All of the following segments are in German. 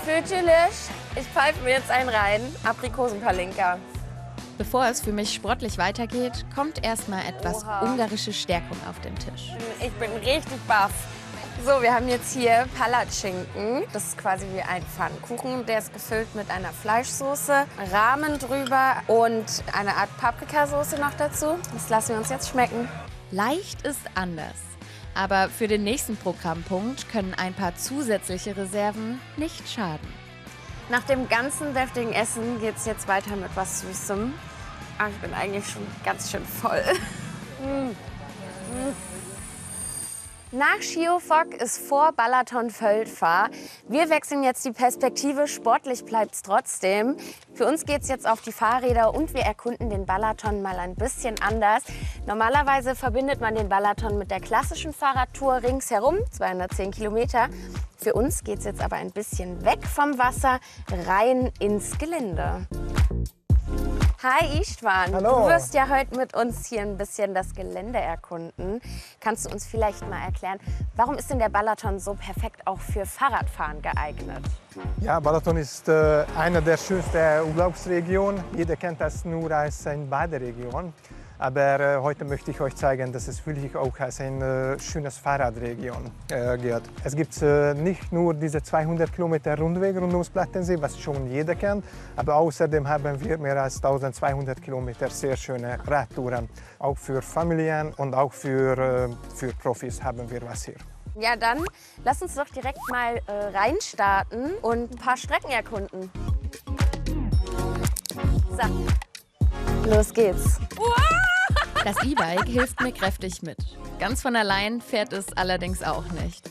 Natürlich. Ich pfeife mir jetzt einen rein. Aprikosenpalinka. Bevor es für mich sportlich weitergeht, kommt erstmal etwas ungarische Stärkung auf den Tisch. Ich bin richtig baff. So, wir haben jetzt hier Palatschinken. Das ist quasi wie ein Pfannkuchen. Der ist gefüllt mit einer Fleischsoße, Rahmen drüber und eine Art Paprikasauce noch dazu. Das lassen wir uns jetzt schmecken. Leicht ist anders. Aber für den nächsten Programmpunkt können ein paar zusätzliche Reserven nicht schaden. Nach dem ganzen deftigen Essen geht es jetzt weiter mit was Süßem. Ach, ich bin eigentlich schon ganz schön voll. Nach Schiofok ist vor Balaton-Földfa. Wir wechseln jetzt die Perspektive, sportlich bleibt's trotzdem. Für uns geht's jetzt auf die Fahrräder und wir erkunden den Balaton mal ein bisschen anders. Normalerweise verbindet man den Balaton mit der klassischen Fahrradtour ringsherum, 210 Kilometer. Für uns geht's jetzt aber ein bisschen weg vom Wasser, rein ins Gelände. Hi Istvan, Hallo. Du wirst ja heute mit uns hier ein bisschen das Gelände erkunden. Kannst du uns vielleicht mal erklären, warum ist denn der Balaton so perfekt auch für Fahrradfahren geeignet? Ja, Balaton ist eine der schönsten Urlaubsregionen. Jeder kennt das nur als eine Baderegion. Aber heute möchte ich euch zeigen, dass es wirklich auch als eine schöne Fahrradregion geht. Es gibt nicht nur diese 200 Kilometer Rundweg rund ums Plattensee, was schon jeder kennt, aber außerdem haben wir mehr als 1200 Kilometer sehr schöne Radtouren. Auch für Familien und auch für Profis haben wir was hier. Ja, dann lass uns doch direkt mal reinstarten und ein paar Strecken erkunden. So, los geht's. Das E-Bike hilft mir kräftig mit. Ganz von allein fährt es allerdings auch nicht.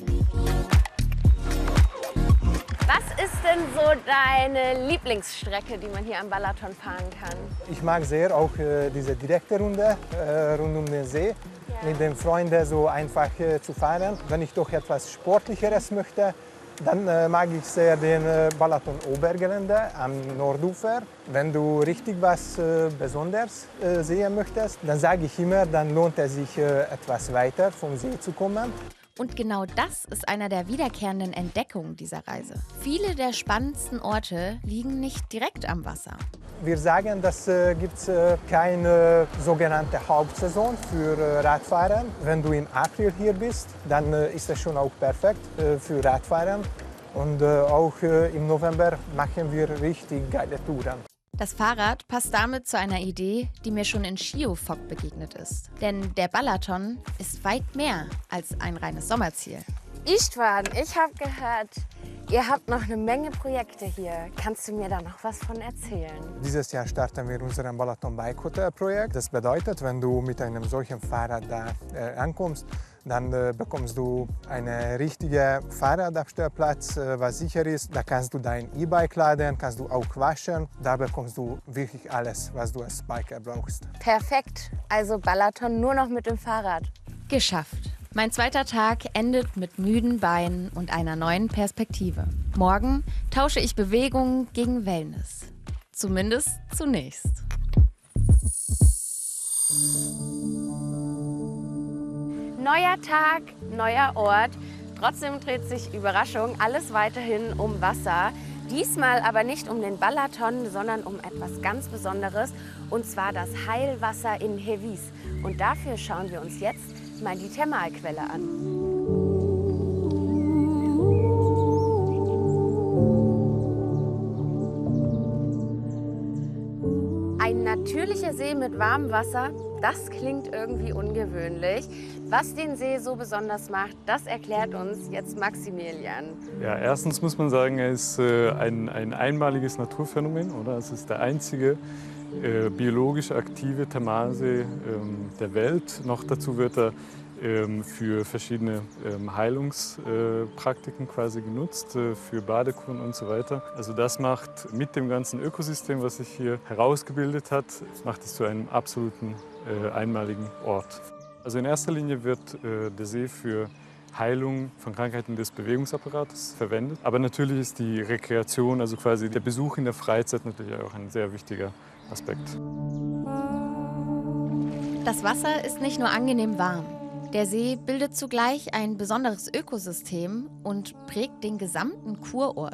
Was ist denn so deine Lieblingsstrecke, die man hier am Balaton fahren kann? Ich mag sehr auch diese direkte Runde rund um den See. Mit den Freunden so einfach zu fahren. Wenn ich doch etwas Sportlicheres möchte, dann mag ich sehr den Balaton-Obergelände am Nordufer. Wenn du richtig was Besonderes sehen möchtest, dann sage ich immer, dann lohnt es sich etwas weiter vom See zu kommen. Und genau das ist einer der wiederkehrenden Entdeckungen dieser Reise. Viele der spannendsten Orte liegen nicht direkt am Wasser. Wir sagen, dass gibt keine sogenannte Hauptsaison für Radfahren. Wenn du im April hier bist, dann ist es schon auch perfekt für Radfahren. Und auch im November machen wir richtig geile Touren. Das Fahrrad passt damit zu einer Idee, die mir schon in Schiofok begegnet ist. Denn der Balaton ist weit mehr als ein reines Sommerziel. Istvan, ich habe gehört, ihr habt noch eine Menge Projekte hier. Kannst du mir da noch was von erzählen? Dieses Jahr starten wir unser Balaton Bike Hotel Projekt. Das bedeutet, wenn du mit einem solchen Fahrrad da ankommst, dann bekommst du einen richtigen Fahrradabstellplatz, was sicher ist. Da kannst du dein E-Bike laden, kannst du auch waschen. Da bekommst du wirklich alles, was du als Biker brauchst. Perfekt. Also Balaton nur noch mit dem Fahrrad. Geschafft. Mein zweiter Tag endet mit müden Beinen und einer neuen Perspektive. Morgen tausche ich Bewegung gegen Wellness. Zumindest zunächst. Neuer Tag, neuer Ort. Trotzdem dreht sich Überraschung alles weiterhin um Wasser. Diesmal aber nicht um den Balaton, sondern um etwas ganz Besonderes. Und zwar das Heilwasser in Hevis. Und dafür schauen wir uns jetzt mal die Thermalquelle an. Ein natürlicher See mit warmem Wasser, das klingt irgendwie ungewöhnlich. Was den See so besonders macht, das erklärt uns jetzt Maximilian. Ja, erstens muss man sagen, er ist ein einmaliges Naturphänomen, oder? Es ist der einzige biologisch aktive Thermalsee der Welt. Noch dazu wird er für verschiedene Heilungspraktiken quasi genutzt, für Badekuren und so weiter. Also das macht mit dem ganzen Ökosystem, was sich hier herausgebildet hat, macht es zu einem absoluten einmaligen Ort. Also in erster Linie wird der See für Heilung von Krankheiten des Bewegungsapparates verwendet. Aber natürlich ist die Rekreation, also quasi der Besuch in der Freizeit natürlich auch ein sehr wichtiger Aspekt. Das Wasser ist nicht nur angenehm warm. Der See bildet zugleich ein besonderes Ökosystem und prägt den gesamten Kurort.